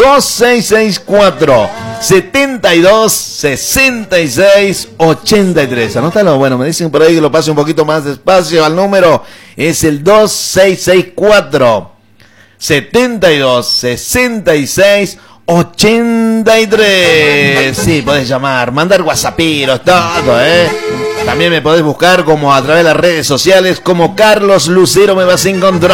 2664 72 66 83. Anótalo, bueno, me dicen por ahí que lo pase un poquito más despacio al número. Es el 2664 72 66 83. Sí, podés llamar, mandar whatsappiros, todo, También me podés buscar como a través de las redes sociales como Carlos Lucero, me vas a encontrar.